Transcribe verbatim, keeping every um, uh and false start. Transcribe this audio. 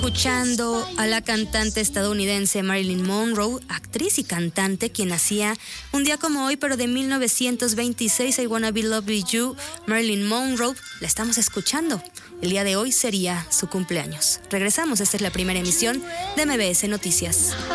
Escuchando a la cantante estadounidense Marilyn Monroe, actriz y cantante, quien nacía un día como hoy, pero de mil novecientos veintiséis, I Wanna Be Loved With You. Marilyn Monroe, la estamos escuchando. El día de hoy sería su cumpleaños. Regresamos, esta es la primera emisión de M B S Noticias.